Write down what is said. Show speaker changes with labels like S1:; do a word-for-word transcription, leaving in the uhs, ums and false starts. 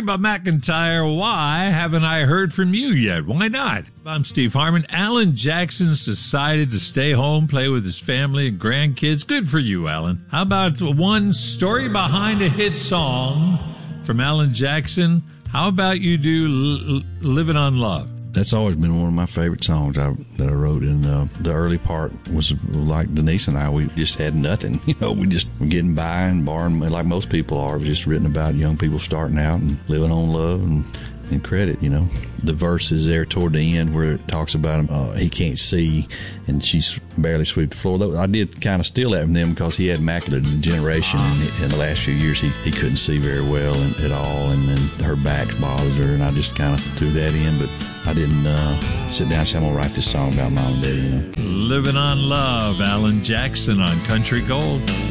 S1: Reba McEntire, why haven't I heard from you yet? Why not? I'm Steve Harmon. Alan Jackson's decided to stay home, play with his family and grandkids. Good for you, Alan. How about one story behind a hit song from Alan Jackson? How about you do L- Living on Love?
S2: That's always been one of my favorite songs I, that I wrote. And uh, the early part was like Denise and I, we just had nothing. You know, we just were getting by and borrowing, like most people are. It was just written about young people starting out and living on love and, and credit, you know. The verse is there toward the end where it talks about him, uh, he can't see, and she's barely swept the floor. I did kind of steal that from them because he had macular degeneration, and in the last few years he, he couldn't see very well and, at all, and then her back bothers her, and I just kind of threw that in, but I didn't uh, sit down and say, I'm going to write this song about mom and daddy, you know.
S1: Living on Love, Alan Jackson on Country Gold.